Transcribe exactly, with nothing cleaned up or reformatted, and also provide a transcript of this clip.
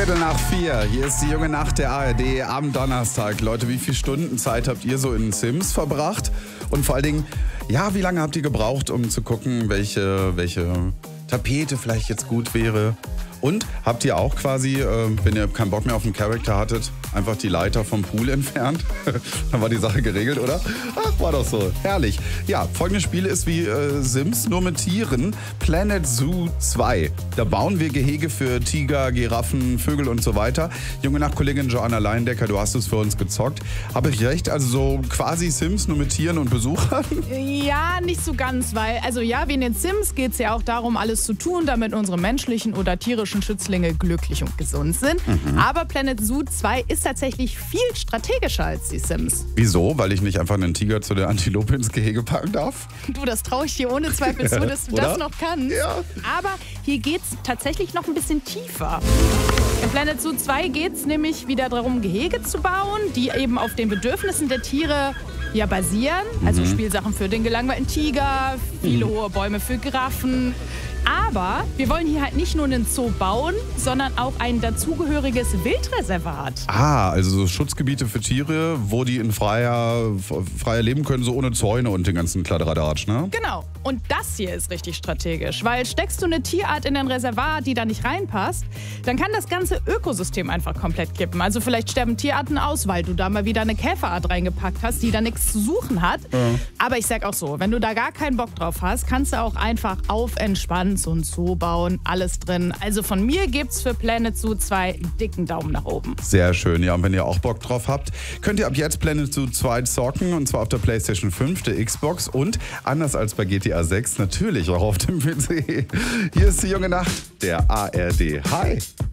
Viertel nach vier. Hier ist die junge Nacht der A R D am Donnerstag. Leute, wie viele Stunden Zeit habt ihr so in Sims verbracht? Und vor allen Dingen, ja, wie lange habt ihr gebraucht, um zu gucken, welche, welche Tapete vielleicht jetzt gut wäre? Und habt ihr auch quasi, äh, wenn ihr keinen Bock mehr auf einen Charakter hattet, einfach die Leiter vom Pool entfernt? Dann war die Sache geregelt, oder? Ach, war doch so. Herrlich. Ja, folgendes Spiel ist wie äh, Sims, nur mit Tieren. Planet Zoo zwei. Da bauen wir Gehege für Tiger, Giraffen, Vögel und so weiter. Junge Nachtkollegin Joanna Leindecker, du hast es für uns gezockt. Habe ich recht? Also so quasi Sims, nur mit Tieren und Besuchern? Ja, nicht so ganz, weil, also ja, wie in den Sims geht es ja auch darum, alles zu tun, damit unsere menschlichen oder tierischen Schützlinge glücklich und gesund sind. Mhm. Aber Planet Zoo zwei ist tatsächlich viel strategischer als die Sims. Wieso? Weil ich nicht einfach einen Tiger zu der Antilope ins Gehege packen darf? Du, das traue ich dir ohne Zweifel zu, dass du das noch kannst. Ja. Aber hier geht es tatsächlich noch ein bisschen tiefer. In Planet Zoo zwei geht es nämlich wieder darum, Gehege zu bauen, die eben auf den Bedürfnissen der Tiere ja basieren. Also mhm. Spielsachen für den gelangweilten Tiger, viele mhm. hohe Bäume für Giraffen. Aber wir wollen hier halt nicht nur einen Zoo bauen, sondern auch ein dazugehöriges Wildreservat. Ah, also so Schutzgebiete für Tiere, wo die in freier, freier leben können, so ohne Zäune und den ganzen Kladderadatsch, ne? Genau. Und das hier ist richtig strategisch, weil steckst du eine Tierart in ein Reservat, die da nicht reinpasst, dann kann das ganze Ökosystem einfach komplett kippen. Also vielleicht sterben Tierarten aus, weil du da mal wieder eine Käferart reingepackt hast, die da nichts zu suchen hat. Ja. Aber ich sag auch so, wenn du da gar keinen Bock drauf hast, kannst du auch einfach auf entspannt so ein Zoo bauen, alles drin. Also von mir gibt's für Planet Zoo zwei einen dicken Daumen nach oben. Sehr schön, ja. Und wenn ihr auch Bock drauf habt, könnt ihr ab jetzt Planet Zoo zwei zocken. Und zwar auf der PlayStation fünf, der Xbox und, anders als bei G T A sechs, natürlich auch auf dem P C. Hier ist die junge Nacht der A R D. Hi!